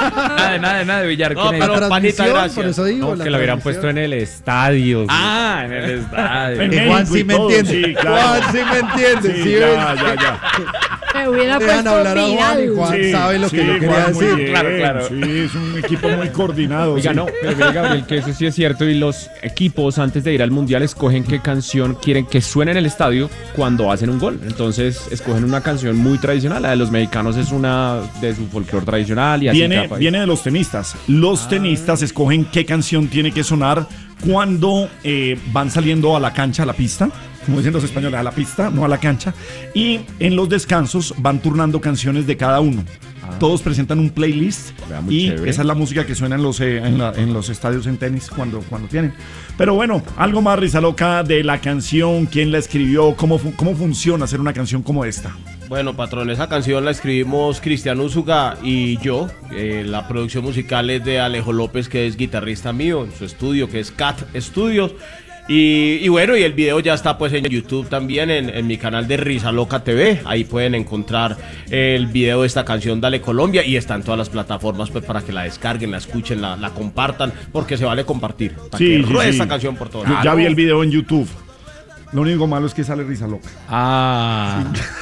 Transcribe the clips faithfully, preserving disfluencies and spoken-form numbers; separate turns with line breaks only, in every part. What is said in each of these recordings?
Nada, nada, nada de Villar.
No,
que
pero
necesita-
panita, gracias.
Por eso digo,
No,
la
que lo hubieran
transmisión.
puesto en el estadio.
Ah, en el estadio.
En
Que
México
Juan
y
sí me
todo,
entiende.
sí, claro.
Juan sí me entiende.
Sí,
¿Sí
ya,
ves?
ya, ya.
Me hubiera
Dejan
puesto
hablar a Juan y
viral.
Juan
Sí,
sabe lo que
sí,
yo quería
Juan, muy
decir.
bien,
Claro, claro.
Sí, es un equipo muy coordinado.
Oiga,
sí.
no, pero mire, Gabriel, que eso sí es cierto. Y los equipos, antes de ir al mundial, escogen qué canción quieren que suene en el estadio cuando hacen un gol. Entonces, escogen una canción muy tradicional. La de los mexicanos es una de su folclore tradicional. Y así
Viene,
cada país.
viene de los tenistas. Los tenistas escogen qué canción tiene que sonar cuando eh, van saliendo a la cancha, a la pista, como dicen los españoles, a la pista, no a la cancha. Y en los descansos van turnando canciones de cada uno. Todos presentan un playlist
Vea, muy
y
chévere.
esa es la música que suena en los, eh, en, la- en los estadios en tenis cuando, cuando tienen. Pero bueno, algo más, Risa Loca, de la canción, quién la escribió, cómo, fu- cómo funciona hacer una canción como esta.
Bueno, patrón, esa canción la escribimos Cristian Úsuga y yo. Eh, la producción musical es de Alejo López, que es guitarrista mío, en su estudio, que es Cat Studios. Y, y bueno, y el video ya está pues en YouTube también, en, en mi canal de Risa Loca T V. Ahí pueden encontrar el video de esta canción Dale Colombia, y está en todas las plataformas pues para que la descarguen, la escuchen, la, la compartan, porque se vale compartir. Para
Sí,
que
sí,
ruede
sí.
esta canción por todo.
Yo ya vi el video en YouTube. Lo único malo es que sale Risa Loca.
Ah.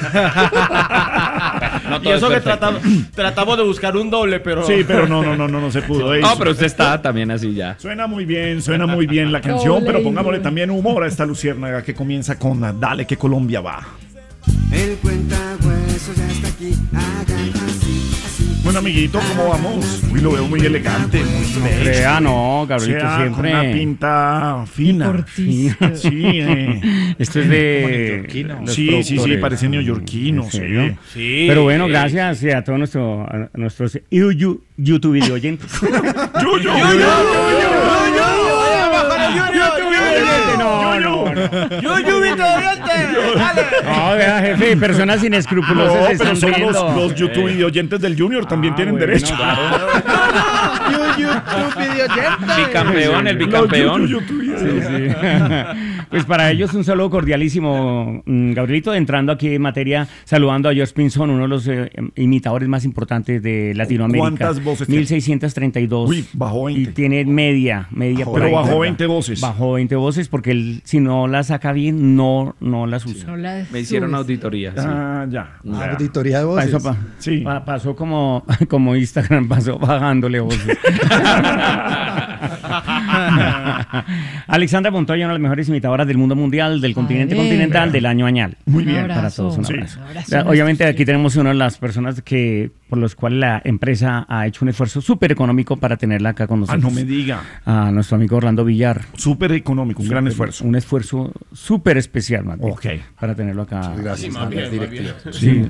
No,
Y
todo
eso
es
que
perfecto.
tratamos, tratamos de buscar un doble, pero...
Sí, pero no, no, no, no, no se pudo.
No, pero usted está también así ya.
Suena muy bien, suena muy bien la canción,
Doble
pero
y
pongámosle
doble.
también humor a esta luciérnaga que comienza con Dale que Colombia va.
El cuentahuesos ya está aquí, hagan así, así.
Bueno, amiguito, ¿cómo vamos? Uy, lo veo muy elegante, muy fresh.
Crea, no,
O
Gabrielito,
sea,
siempre.
con una pinta fina.
Deportista.
Sí, eh.
Esto es de. los
Sí, sí, sí,
productores.
parece neoyorquino,
¿En
sí.
serio?
Sí,
Pero bueno,
sí.
gracias eh, a todos nuestro, a nuestros yu- yu- YouTube video oyentes.
Yo, yo, yo,
No, no, no. No, vea, jefe, personas
No,
inescrupulosas se
pero
están
son los,
riendo.
los YouTube video oyentes del Junior, también
Ah,
tienen
bueno,
derecho.
claro.
Bicampeón, el
Los
bicampeón.
YouTube video-
Sí, sí. Pues para ellos un saludo cordialísimo, mm, Gabrielito, entrando aquí en materia, saludando a George Pinson, uno de los eh, imitadores más importantes de Latinoamérica.
¿Cuántas voces tiene?
mil seiscientos treinta y dos.
Uy, bajó veinte.
Y tiene media, media por
Pero
ahí.
bajó veinte voces.
Bajó veinte voces porque él, si no la saca bien, no, no las usa.
No la
Me hicieron
subes.
auditoría. sí.
Ah, ya.
Auditoría de
Pa-
voces.
eso pa-
Sí.
pa- pasó como, como Instagram, pasó bajándole voces. Alexandra Montoya, una de las mejores imitadoras del mundo mundial, del continente
bien.
continental, del año añal.
Muy
Un
bien.
abrazo.
Para todos, un
Sí.
abrazo.
Un abrazo
Ya,
a
Obviamente
nuestros
aquí tenemos una de las personas que por los cuales la empresa ha hecho un esfuerzo súper económico para tenerla acá con
Ah,
nosotros.
no me diga.
A nuestro amigo Orlando Villar.
Súper económico, un gran esfuerzo.
Un esfuerzo súper especial, más bien,
Ok.
para tenerlo acá.
Gracias a las directivas.
Sí.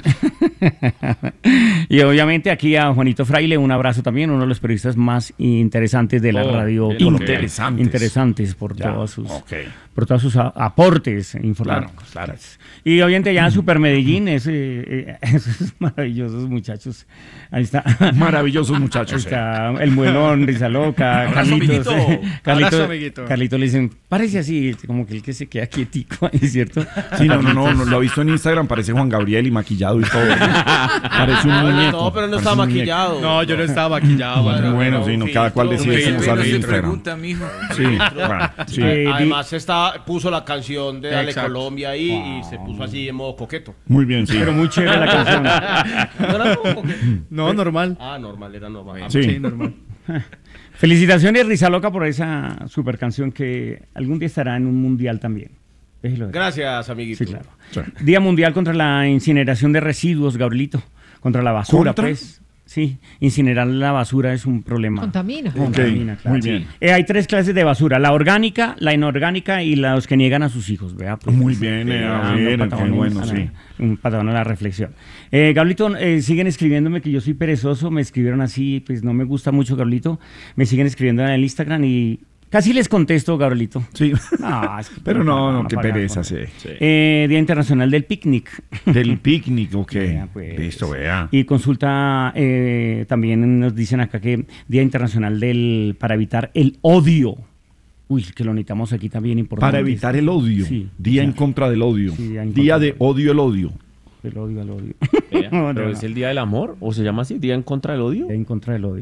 Y obviamente aquí a Juanito Fraile, un abrazo también, uno de los periodistas más interesantes de la
Oh,
radio
bien,
colombiana.
interesantes.
Interesantes por
Ya,
todos sus
ok.
por todos sus a- aportes informáticos.
Claro, claro.
Y obviamente ya Super Medellín, ese, eh, esos maravillosos muchachos. Ahí está.
Maravillosos
Ahí
muchachos. eh.
está el muelón, Risa Loca,
Abrazo,
Carlitos.
amiguito.
eh, Carlitos,
Abrazo, amiguito.
Carlitos le dicen, parece así, como que el que se queda quietico ahí, ¿cierto?
Sí, no, no, no, no, lo he visto en Instagram, parece Juan Gabriel y maquillado y todo. Parece un muñeco.
No, pero no
parece
estaba
un muñeco.
maquillado.
No, yo no estaba maquillado.
Bueno,
patrón.
bueno, sí, no, cada cual decide
Pero
cómo
no
sale en
se
Instagram.
pregunta, mijo.
Sí, bueno, sí.
Eh,
Además está, puso la canción de Dale
Exacto.
Colombia ahí y se puso así en modo coqueto.
Muy bien, sí.
Pero muy chévere la canción.
¿No era como coqueto?
No, normal.
Ah, normal, era normal. Ah,
Sí.
Sí, normal.
Felicitaciones, Risa Loca, por esa super canción que algún día estará en un mundial también. Déjelo ver.
Gracias, amiguito.
Sí, claro.
Sí.
Día Mundial contra la incineración de residuos, Gabrielito. Contra la basura,
¿Contra?
pues. Sí, incinerar la basura es un problema.
Contamina.
Contamina, claro.
muy bien.
Eh, hay tres clases de basura: la orgánica, la inorgánica y los que niegan a sus hijos. Vea, pues.
Muy bien, eh, a
Ah,
ver,
un
qué
patadón,
bueno,
a la-
sí.
Un patadón a la reflexión. Eh, Gablito, eh, siguen escribiéndome que yo soy perezoso. Me escribieron así, pues no me gusta mucho, Gablito. Me siguen escribiendo en el Instagram y casi les contesto, Gabrielito.
Sí.
No, es que-
Pero no, no, qué
para-
pereza, sí.
Eh, Día Internacional del Picnic.
Del picnic, ok.
Vea, pues.
Listo, vea.
Y consulta, eh, también nos dicen acá que Día Internacional del para evitar el odio. Uy, que lo necesitamos aquí también importante.
Para evitar el odio.
Sí.
Día en contra del odio.
Sí, día en
Día
contra
de
del
odio el odio.
El odio al odio.
Vea,
No, no,
Pero
no.
es el día del amor, o se llama así, día en contra del odio.
Día en contra del odio.